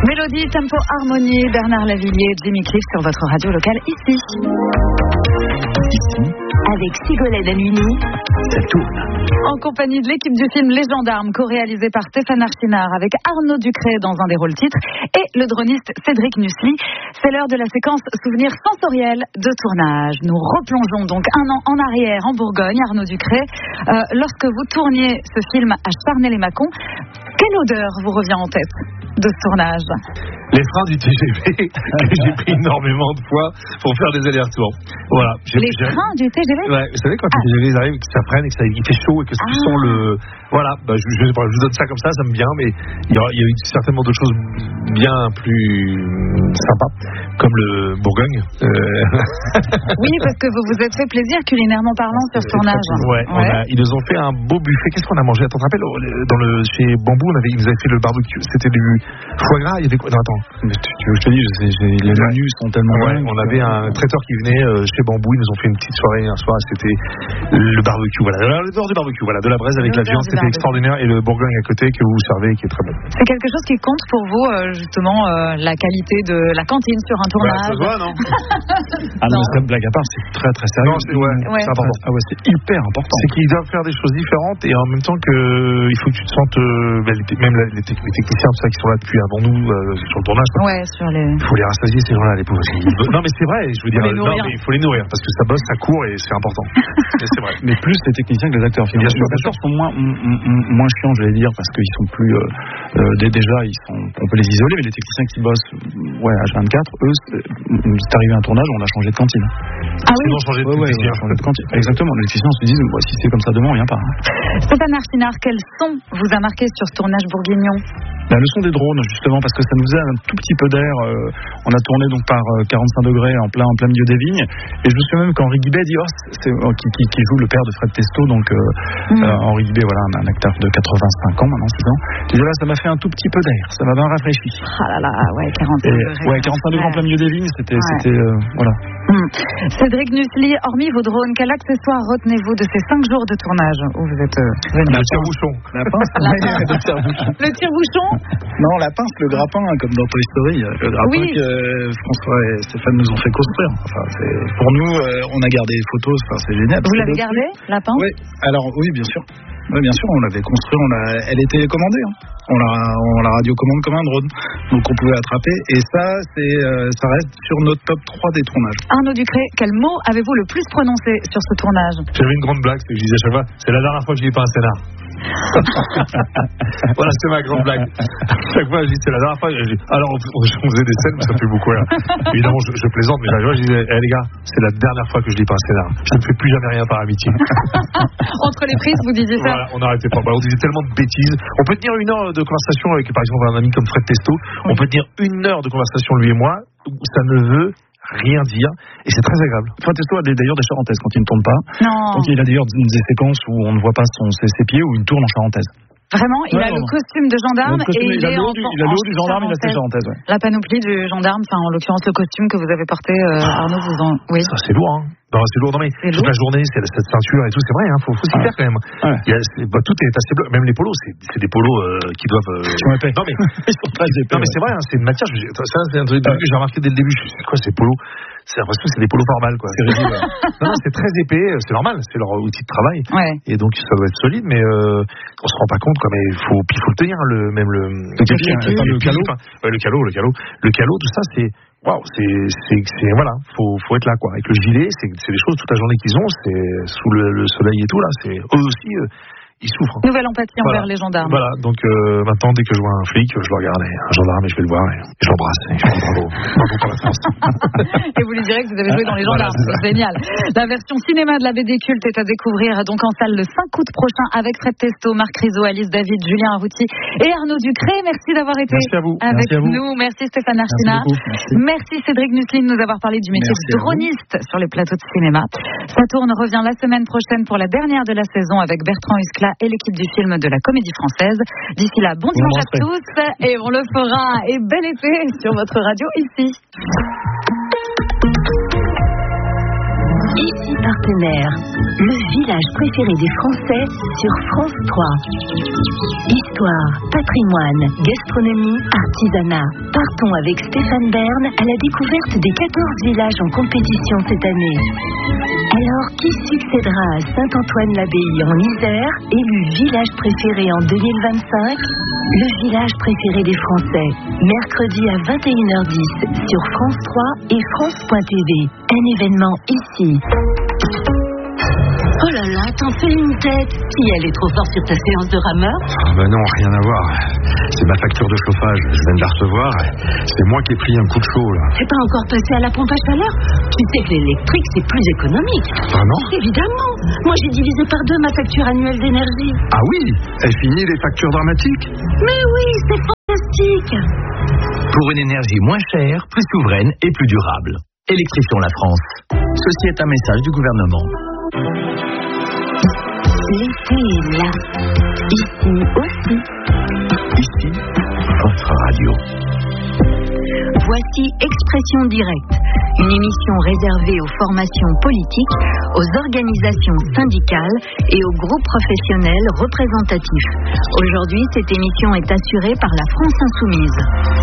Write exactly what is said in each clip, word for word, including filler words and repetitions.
Mélodie, tempo, harmonie, Bernard Lavillier, Jimmy Cliff sur votre radio locale ici. Ici, avec Sigolène Halimi, ça tourne. En compagnie de l'équipe du film Les Gendarmes, co-réalisé par Stéphane Archinard avec Arnaud Ducré dans un des rôles titres et le droniste Cédric Nussly. C'est l'heure de la séquence souvenir sensoriel de tournage. Nous replongeons donc un an en arrière en Bourgogne, Arnaud Ducré. Euh, lorsque vous tourniez ce film à Charnay-les-Mâcons, quelle odeur vous revient en tête de ce tournage? Les freins du T G V que j'ai pris énormément de fois pour faire des allers-retours. Voilà. J'ai, les j'ai... freins du T G V? Ouais, vous savez quand ah. le T G V ils arrivent, que ça freine et que ça il fait chaud et que ah. tu sens le. Voilà, bah, je, je, je vous donne ça comme ça, ça me vient, mais il y a, il y a eu certainement d'autres choses bien plus sympas, comme le Bourgogne. Euh... Oui, parce que vous vous êtes fait plaisir culinairement parlant sur ce tournage. Ouais, ouais. On a, ils nous ont fait un beau buffet. Qu'est-ce qu'on a mangé? Attends, tu te rappelles, dans le, chez Bambou, on avait, ils nous avaient fait le barbecue. C'était du foie gras, il y avait quoi? Non, attends. Mais tu, tu veux que je te dise, j'ai, j'ai, les menus sont tellement ouais, longs. On avait un traiteur qui venait euh, chez Bambou, ils nous ont fait une petite soirée un soir, c'était le barbecue, voilà, l'odeur du barbecue, voilà, de la braise avec la viande, c'était extraordinaire, et le Bourgogne à côté que vous servez qui est très bon. C'est quelque chose qui compte pour vous, euh, justement, euh, la qualité de la cantine sur un tournage? Bah, ça se voit, non? Ah non, c'est une blague à part, c'est très très sérieux. Non, c'est, ouais, ouais. c'est important. Ah ouais, c'est hyper important. C'est qu'ils doivent faire des choses différentes et en même temps que il faut que tu te sentes, euh, même les, les techniciens, tout ça, qui sont là depuis avant nous euh, sur le tournage. Ouais, sur les. Il faut les rassasier ces gens-là, les pauvres. Non, mais c'est vrai, je veux dire, non, mais il faut les nourrir parce que ça bosse, ça court et c'est important. Et c'est vrai. Mais plus les techniciens que les acteurs. Bien sûr, les acteurs sont moins, moins chiants, j'allais dire, parce qu'ils sont plus. Euh, euh, déjà, ils sont, on peut les isoler, mais les techniciens qui bossent, ouais, H vingt-quatre, eux, c'est, c'est arrivé à un tournage, on a changé de cantine. Ah oui. Ils ont changé de, ouais, ouais, on a changé de cantine. Exactement. Les techniciens se disent, bah, si c'est comme ça demain, on vient pas. Stéphane Archinard, quel son vous a marqué sur ce tournage bourguignon? La leçon des drones, justement, parce que ça nous faisait un tout petit peu d'air. Euh, on a tourné donc par euh, quarante-cinq degrés en plein, en plein milieu des vignes. Et je me souviens même qu'Henri Guibet dit, oh, c'est, oh, qui, qui, qui joue le père de Fred Testo, donc euh, mm. euh, Henri Guibet, voilà, un, un acteur de quatre-vingt-cinq ans maintenant, six ans. Il dit, là, ça m'a fait un tout petit peu d'air, ça m'a bien rafraîchi. Ah là là, ouais, quarante-cinq degrés. Ouais, quarante-cinq degrés en plein milieu des vignes, c'était, ouais. c'était euh, voilà. Mm. Cédric Nussly, hormis vos drones, quel accessoire retenez-vous de ces cinq jours de tournage où vous êtes euh, venu? Le tire-bouchon. La pince. La pince. Le tire-bouchon. Le tire-bouchon? Non, la pince, le grappin, comme dans Toy Story, le grappin oui. que François et Stéphane nous ont fait construire. Enfin, c'est, pour nous, euh, on a gardé les photos, enfin, c'est génial. Vous l'avez gardé, la pince? Oui, alors oui, bien sûr. Oui, bien sûr, on l'avait construit, on l'a, elle était commandée. Hein. On l'a, on l'a radiocommande comme un drone, donc on pouvait attraper. Et ça, c'est, euh, ça reste sur notre top trois des tournages. Arnaud Ducré, quel mot avez-vous le plus prononcé sur ce tournage? J'avais une grande blague, c'est que je disais à chaque fois, c'est la dernière fois que je lis pas un scénar. Voilà, c'est ma grande blague. Chaque fois, je dis, c'est la dernière fois. Je dis, alors, on, on faisait des scènes, mais ça fait beaucoup rire. Évidemment, je, je plaisante, mais chaque fois, je disais, hey, les gars, c'est la dernière fois que je lis pas un scénar. Je ne fais plus jamais rien par amitié. Entre les prises, vous disiez ça? Voilà, on n'arrêtait pas. On disait tellement de bêtises. On peut tenir une heure de conversation avec, par exemple, un ami comme Fred Testo. Oui. On peut tenir une heure de conversation, lui et moi, où ça ne veut rien dire, et c'est très agréable. Fred Testo a d'ailleurs des charentaises quand il ne tourne pas. Non. Donc il a d'ailleurs des séquences où on ne voit pas son, ses, ses pieds, où il tourne en charentaise. Vraiment, il ouais, a vraiment. Le costume de gendarme costume, et il, il, a est le en, du, il a le haut du gendarme, il a ses charentaises. Ouais. La panoplie du gendarme, enfin en l'occurrence le costume que vous avez porté, euh, ah, Arnaud, vous en... Oui. Ça c'est lourd, hein. Non, c'est lourd, non mais c'est toute lourd. La journée, c'est cette ceinture et tout, c'est vrai, hein, faut, faut s'y faire quand même. Ouais. Il y a, bah, tout est assez bleu, même les polos, c'est, c'est des polos euh, qui doivent. Euh... Non mais ils sont très épais. Non mais c'est vrai, hein, c'est une matière. Ça, c'est un truc que j'ai remarqué dès le début. Je me suis dit, c'est quoi ces polos? C'est l'impression que c'est des polos normales, quoi. C'est rigide. Non, non, c'est très épais, c'est normal, c'est leur outil de travail. Ouais. Et donc ça doit être solide, mais euh, on se rend pas compte, quoi. Mais il faut, puis il faut le tenir, le même le. Le, le calot, le calot, le calot, le calot, tout ça, c'est. Waouh, c'est, c'est, c'est, voilà, faut, faut être là, quoi. Avec le gilet, c'est, c'est des choses toute la journée qu'ils ont, c'est sous le, le soleil et tout, là, c'est, eux aussi, euh, ils souffrent. Nouvelle empathie voilà. Envers les gendarmes. Voilà, donc, euh, maintenant, dès que je vois un flic, je le regarde, un gendarme, et je vais le voir, et, et je l'embrasse, et je dis bravo, bravo pour la France. Et vous lui direz que vous avez joué dans les gendarmes, voilà, c'est génial. La version cinéma de la B D culte est à découvrir, donc en salle le cinq août prochain, avec Fred Testo, Marc Rizzo, Alice David, Julien Arrouti et Arnaud Ducré. Merci d'avoir été merci à vous. avec merci à vous. nous. Merci Stéphane Archinard. Merci, merci Cédric Nussly de nous avoir parlé du métier merci de droniste sur les plateaux de cinéma. Saturne revient la semaine prochaine pour la dernière de la saison avec Bertrand Huskla et l'équipe du film de la Comédie Française. D'ici là, bon dimanche à tous et on le fera. Et bel été sur votre radio ici. Ici Partenaire, le village préféré des Français sur France trois. Histoire, patrimoine, gastronomie, artisanat. Partons avec Stéphane Bern à la découverte des quatorze villages en compétition cette année. Alors, qui succédera à Saint-Antoine-l'Abbaye en Isère, élu village préféré en deux mille vingt-cinq? Le village préféré des Français, mercredi à vingt et une heures dix sur France trois et France point T V. Un événement ici. Oh là là, t'en fais une tête. Si elle est trop forte sur ta séance de rameur? Ah bah non, rien à voir. C'est ma facture de chauffage, je viens de la recevoir. C'est moi qui ai pris un coup de chaud là. C'est pas encore passé à la pompe à chaleur? Tu sais que l'électrique c'est plus économique. Vraiment? Évidemment. Moi j'ai divisé par deux ma facture annuelle d'énergie. Ah oui? Elle finit les factures dramatiques? Mais oui, c'est fantastique. Pour une énergie moins chère, plus souveraine et plus durable. Électrifions la France. Ceci est un message du gouvernement. L'été est là. Ici aussi. Ici, votre radio. Voici Expression Directe, une émission réservée aux formations politiques, aux organisations syndicales et aux groupes professionnels représentatifs. Aujourd'hui, cette émission est assurée par la France Insoumise.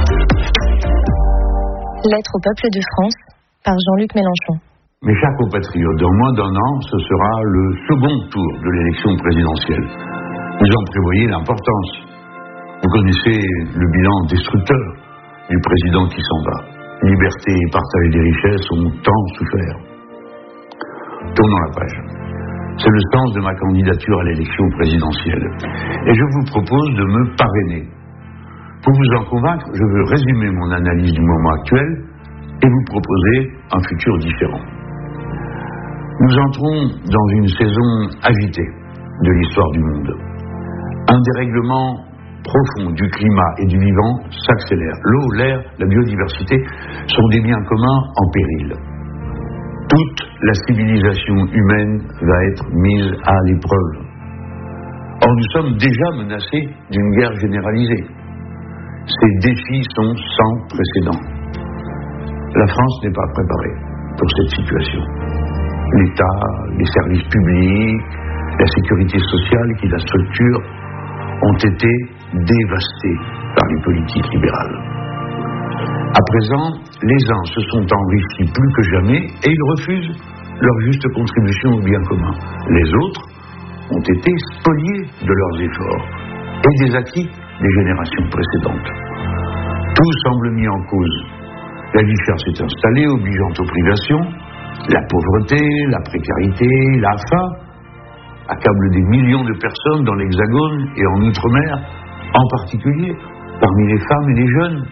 Lettre au peuple de France par Jean-Luc Mélenchon. Mes chers compatriotes, dans moins d'un an, ce sera le second tour de l'élection présidentielle. Vous en prévoyez l'importance. Vous connaissez le bilan destructeur du président qui s'en va. Liberté et partage des richesses ont tant souffert. Tournons la page. C'est le sens de ma candidature à l'élection présidentielle. Et je vous propose de me parrainer. Pour vous en convaincre, je veux résumer mon analyse du moment actuel et vous proposer un futur différent. Nous entrons dans une saison agitée de l'histoire du monde. Un dérèglement profond du climat et du vivant s'accélère. L'eau, l'air, la biodiversité sont des biens communs en péril. Toute la civilisation humaine va être mise à l'épreuve. Or, nous sommes déjà menacés d'une guerre généralisée. Ces défis sont sans précédent. La France n'est pas préparée pour cette situation. L'État, les services publics, la sécurité sociale qui la structure ont été dévastés par les politiques libérales. À présent, les uns se sont enrichis plus que jamais et ils refusent leur juste contribution au bien commun. Les autres ont été spoliés de leurs efforts et des acquis des générations précédentes. Tout semble mis en cause. La vie chère s'est installée, obligeant aux privations. La pauvreté, la précarité, la faim accablent des millions de personnes dans l'Hexagone et en Outre-mer, en particulier parmi les femmes et les jeunes.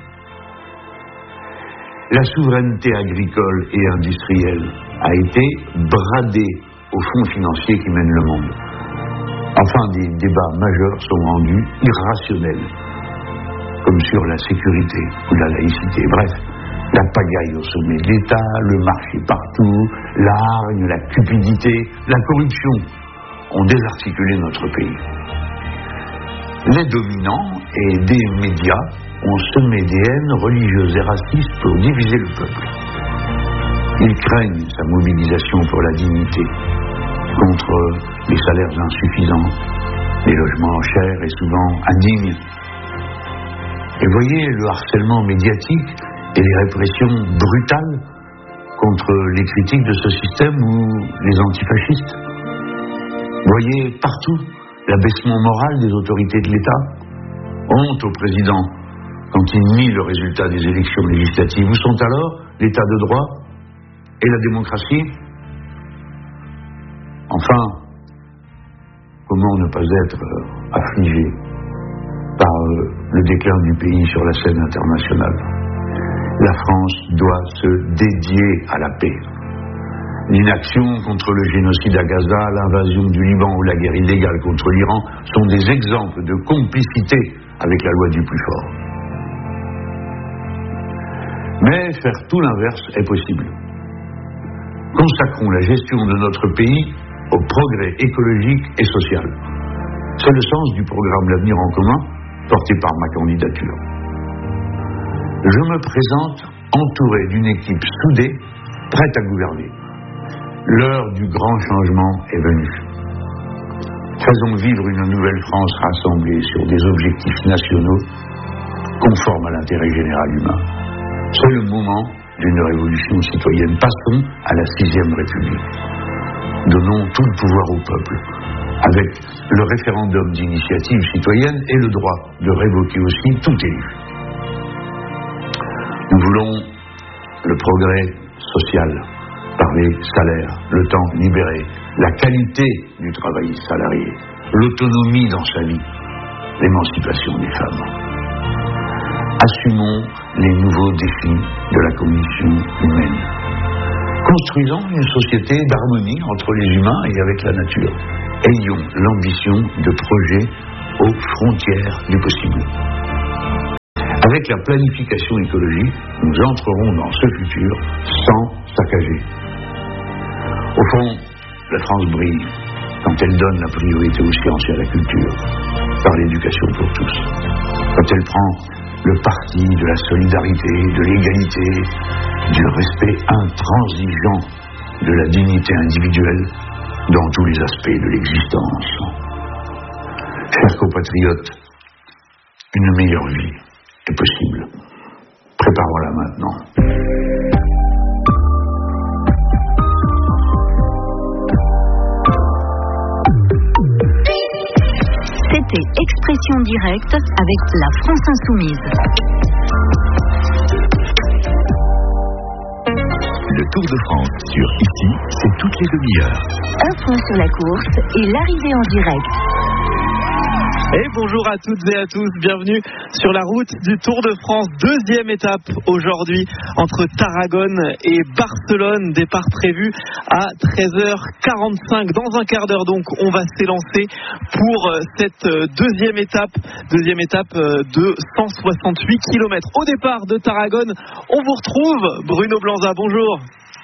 La souveraineté agricole et industrielle a été bradée aux fonds financiers qui mènent le monde. Enfin, des débats majeurs sont rendus irrationnels, comme sur la sécurité ou la laïcité. Bref, la pagaille au sommet de l'État, le marché partout, l'argne, la cupidité, la corruption ont désarticulé notre pays. Les dominants et des médias ont semé des haines religieuses et racistes pour diviser le peuple. Ils craignent sa mobilisation pour la dignité, contre les salaires insuffisants, les logements chers et souvent indignes. Et voyez le harcèlement médiatique et les répressions brutales contre les critiques de ce système ou les antifascistes. Voyez partout l'abaissement moral des autorités de l'État. Honte au président quand il nie le résultat des élections législatives. Où sont alors l'état de droit et la démocratie? Enfin, comment ne pas être affligé par le déclin du pays sur la scène internationale? La France doit se dédier à la paix. L'inaction contre le génocide à Gaza, l'invasion du Liban ou la guerre illégale contre l'Iran sont des exemples de complicité avec la loi du plus fort. Mais faire tout l'inverse est possible. Consacrons la gestion de notre pays au progrès écologique et social. C'est le sens du programme L'Avenir en commun, porté par ma candidature. Je me présente entouré d'une équipe soudée, prête à gouverner. L'heure du grand changement est venue. Faisons vivre une nouvelle France rassemblée sur des objectifs nationaux conformes à l'intérêt général humain. C'est le moment d'une révolution citoyenne. Passons à la sixième République. Donnons tout le pouvoir au peuple, avec le référendum d'initiative citoyenne et le droit de révoquer aussi tout élu. Nous voulons le progrès social par les salaires, le temps libéré, la qualité du travail salarié, l'autonomie dans sa vie, l'émancipation des femmes. Assumons les nouveaux défis de la condition humaine. Construisons une société d'harmonie entre les humains et avec la nature. Ayons l'ambition de projets aux frontières du possible. Avec la planification écologique, nous entrerons dans ce futur sans saccager. Au fond, la France brille quand elle donne la priorité aux sciences et à la culture, par l'éducation pour tous. Quand elle prend le parti de la solidarité, de l'égalité, du respect intransigeant de la dignité individuelle dans tous les aspects de l'existence. Chers compatriotes, une meilleure vie est possible. Préparons-la maintenant. C'était Expression directe avec la France Insoumise. Le Tour de France sur Ici, c'est toutes les demi-heures. Un point sur la course et l'arrivée en direct. Et bonjour à toutes et à tous, bienvenue sur la route du Tour de France, deuxième étape aujourd'hui entre Tarragone et Barcelone, départ prévu à treize heures quarante-cinq. Dans un quart d'heure donc, on va s'élancer pour cette deuxième étape, deuxième étape de cent soixante-huit kilomètres. Au départ de Tarragone, on vous retrouve, Bruno Blanza, bonjour.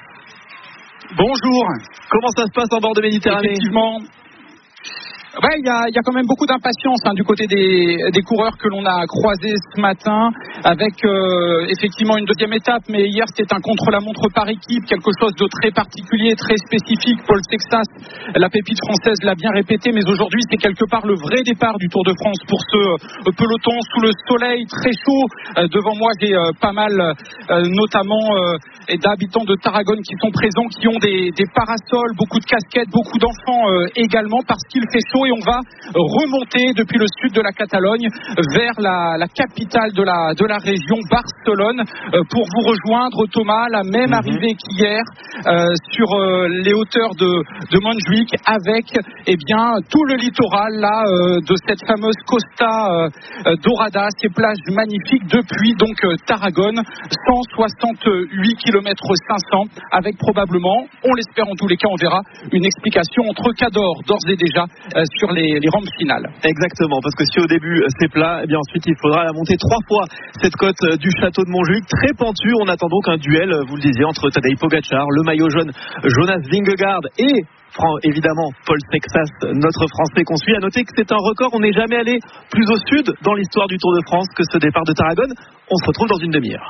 Bonjour. Comment ça se passe en bord de Méditerranée ? Effectivement. Ouais, il y a, y a quand même beaucoup d'impatience hein, du côté des, des coureurs que l'on a croisés ce matin, avec euh, effectivement une deuxième étape, mais hier c'était un contre-la-montre par équipe, quelque chose de très particulier, très spécifique. Paul Sexas, la pépite française, l'a bien répété, mais aujourd'hui c'est quelque part le vrai départ du Tour de France pour ce euh, peloton sous le soleil très chaud. Euh, devant moi j'ai euh, pas mal, euh, notamment euh, d'habitants de Tarragone qui sont présents, qui ont des, des parasols, beaucoup de casquettes, beaucoup d'enfants euh, également, parce qu'il fait chaud. Et on va remonter depuis le sud de la Catalogne vers la, la capitale de la, de la région, Barcelone, euh, pour vous rejoindre, Thomas. La même mmh. arrivée qu'hier euh, sur euh, les hauteurs de, de Montjuïc, avec eh bien, tout le littoral là, euh, de cette fameuse Costa euh, Dorada, ces plages magnifiques depuis donc euh, Tarragone, cent soixante-huit kilomètres cinq cents, avec probablement, on l'espère en tous les cas, on verra, une explication entre Cador d'ores et déjà euh, sur les, les rampes finales. Exactement, parce que si au début c'est plat, eh bien ensuite il faudra la monter trois fois cette côte du château de Montjuïc, très pentue. On attend donc un duel, vous le disiez, entre Tadej Pogačar, le maillot jaune Jonas Vingegaard et évidemment Paul Sexas, notre Français qu'on suit. À noter que c'est un record, on n'est jamais allé plus au sud dans l'histoire du Tour de France que ce départ de Tarragone. On se retrouve dans une demi-heure.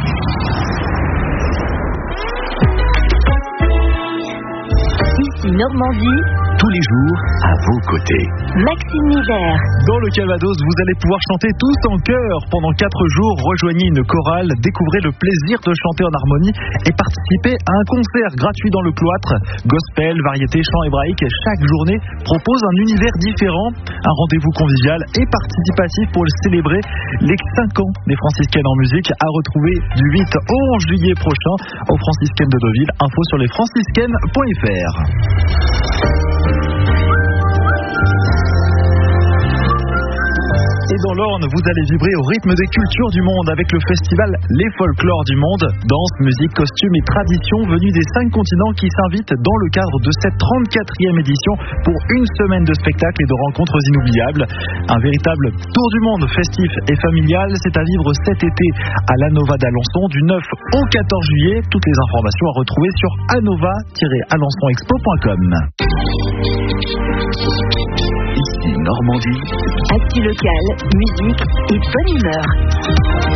Ici Normandie, tous les jours à vos côtés. Maxime Miller. Dans le Calvados, vous allez pouvoir chanter tous en chœur pendant quatre jours. Rejoignez une chorale, découvrez le plaisir de chanter en harmonie et participez à un concert gratuit dans le cloître. Gospel, variété, chant hébraïque, chaque journée propose un univers différent. Un rendez-vous convivial et participatif pour célébrer les cinq ans des franciscaines en musique, à retrouver du huit au onze juillet prochain aux franciscaines de Deauville. Info sur les franciscaines point f r. Et dans l'Orne, vous allez vibrer au rythme des cultures du monde avec le festival Les Folklores du Monde. Danse, musique, costumes et traditions venus des cinq continents qui s'invitent dans le cadre de cette trente-quatrième édition pour une semaine de spectacles et de rencontres inoubliables. Un véritable tour du monde festif et familial, c'est à vivre cet été à l'Anova d'Alençon du neuf au quatorze juillet. Toutes les informations à retrouver sur anova tiret alençon expo point com. Ici Normandie. Actu local, musique et bonne humeur.